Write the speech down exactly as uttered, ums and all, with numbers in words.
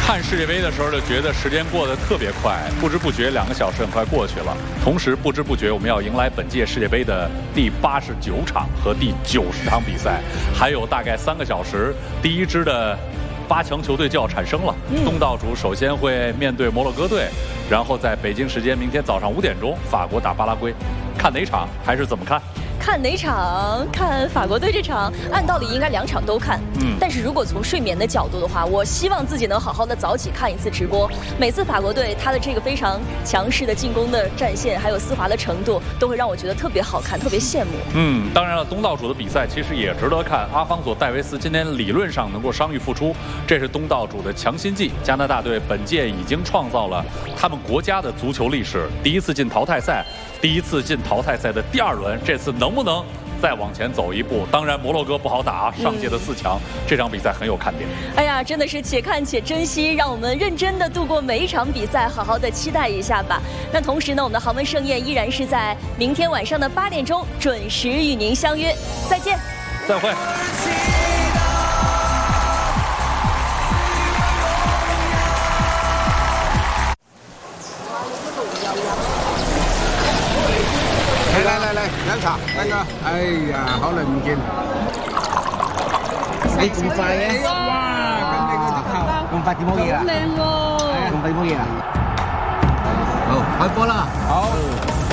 看世界杯的时候就觉得时间过得特别快，不知不觉两个小时很快过去了。同时，不知不觉我们要迎来本届世界杯的第八十九场和第九十场比赛，还有大概三个小时，第一支的八强球队就要产生了。嗯、东道主首先会面对摩洛哥队，然后在北京时间明天早上五点钟，法国打巴拉圭。看哪场还是怎么看？ 看哪场？看法国队这场，按道理应该两场都看。嗯，但是如果从睡眠的角度的话，我希望自己能好好的早起看一次直播。每次法国队他的这个非常强势的进攻的战线，还有丝滑的程度，都会让我觉得特别好看，特别羡慕。 嗯，当然了，东道主的比赛其实也值得看。阿方索·戴维斯今天理论上能够伤愈复出，这是东道主的强心剂。加拿大队本届已经创造了他们国家的足球历史，第一次进淘汰赛。第一次进淘汰赛的第二轮，这次能不能再往前走一步？当然，摩洛哥不好打，上届的四强，嗯、这场比赛很有看点。 哎呀，真的是且看且珍惜，让我们认真的度过每一场比赛，好好的期待一下吧。那同时呢，我们的豪门盛宴依然是在明天晚上的八点钟准时与您相约，再见， 再会。 嚟嚟嚟，飲茶，等個。哎呀，好耐唔見。你咁快嘅？哇！咁你個足球咁快點好嘢啦？好靚喎！咁快點好嘢啦？好，開波啦！好。